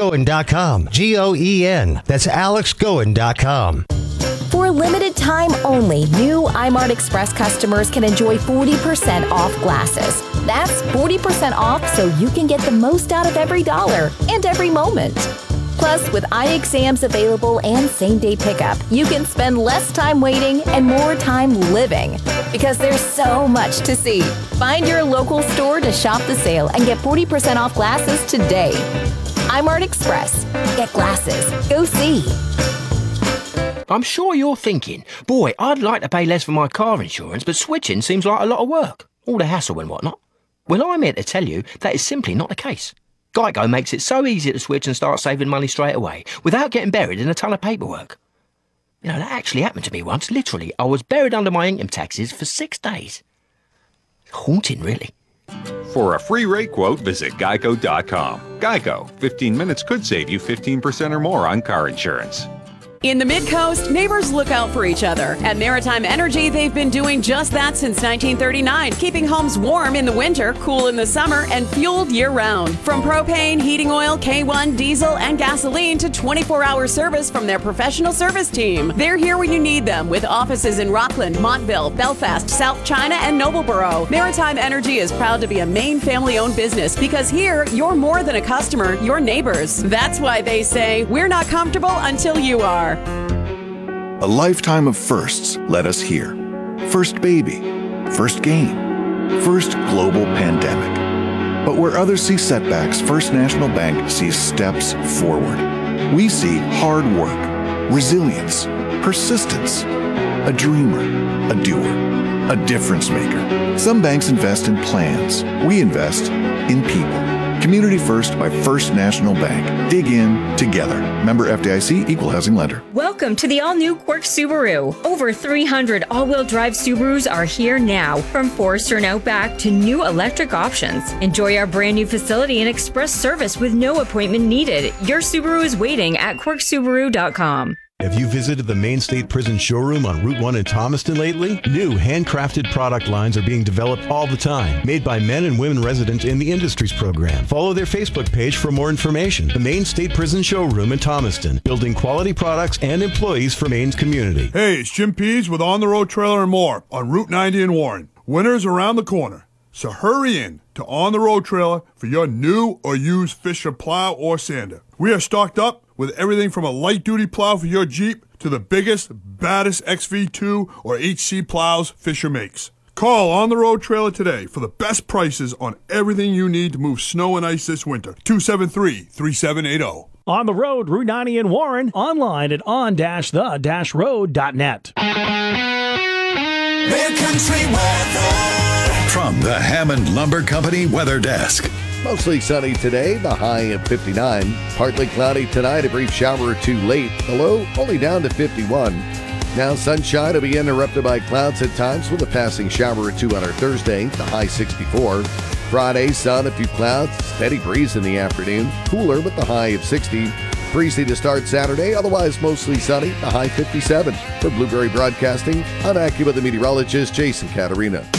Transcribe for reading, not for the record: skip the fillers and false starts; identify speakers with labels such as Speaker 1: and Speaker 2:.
Speaker 1: AlexGoen.com. Goen. That's AlexGoen.com.
Speaker 2: For a limited time only, new iMart Express customers can enjoy 40% off glasses. That's 40% off so you can get the most out of every dollar and every moment. Plus, with eye exams available and same-day pickup, you can spend less time waiting and more time living. Because there's so much to see. Find your local store to shop the sale and get 40% off glasses today. iMart Express. Get glasses. Go see.
Speaker 3: I'm sure you're thinking, boy, I'd like to pay less for my car insurance, but switching seems like a lot of work. All the hassle and whatnot. Well, I'm here to tell you that is simply not the case. Geico makes it so easy to switch and start saving money straight away, without getting buried in a ton of paperwork. You know, that actually happened to me once. Literally, I was buried under my income taxes for 6 days. Haunting, really.
Speaker 4: For a free rate quote, visit Geico.com. Geico. 15 minutes could save you 15% or more on car insurance.
Speaker 5: In the Mid-Coast, neighbors look out for each other. At Maritime Energy, they've been doing just that since 1939, keeping homes warm in the winter, cool in the summer, and fueled year-round. From propane, heating oil, K1, diesel, and gasoline to 24-hour service from their professional service team. They're here when you need them, with offices in Rockland, Montville, Belfast, South China, and Noblesboro. Maritime Energy is proud to be a Maine family-owned business because here, you're more than a customer, you're neighbors. That's why they say, we're not comfortable until you are.
Speaker 6: A lifetime of firsts led us here. First baby, first game, first global pandemic. But where others see setbacks, First National Bank sees steps forward. We see hard work, resilience, persistence, a dreamer, a doer, a difference maker. Some banks invest in plans. We invest in people. Community First by First National Bank. Dig in together. Member FDIC, Equal Housing Lender.
Speaker 7: Welcome to the all-new Quirk Subaru. Over 300 all-wheel drive Subarus are here now, from Forester and Outback to new electric options. Enjoy our brand new facility and express service with no appointment needed. Your Subaru is waiting at quirksubaru.com.
Speaker 8: Have you visited the Maine State Prison showroom on Route 1 in Thomaston lately? New handcrafted product lines are being developed all the time, made by men and women residents in the Industries program. Follow their Facebook page for more information. The Maine State Prison showroom in Thomaston, building quality products and employees for Maine's community.
Speaker 9: Hey, it's Jim Pease with On the Road Trailer and More on Route 90 in Warren. Winter's around the corner, so hurry in to On the Road Trailer for your new or used Fisher plow or sander. We are stocked up with everything from a light-duty plow for your Jeep to the biggest, baddest XV2 or HC plows Fisher makes. Call On the Road Trailer today for the best prices on everything you need to move snow and ice this winter. 273-3780.
Speaker 10: On the road, Route 90 in Warren, online at on-the-road.net.
Speaker 11: Mid-Country weather from the Hammond Lumber Company Weather Desk.
Speaker 12: Mostly sunny today, the high of 59. Partly cloudy tonight, a brief shower or two late. The low only down to 51. Now sunshine will be interrupted by clouds at times with a passing shower or two on our Thursday, the high 64. Friday, sun, a few clouds, steady breeze in the afternoon. Cooler with the high of 60. Breezy to start Saturday, otherwise mostly sunny, the high 57. For Blueberry Broadcasting, I'm AccuWeather meteorologist Jason Caterina.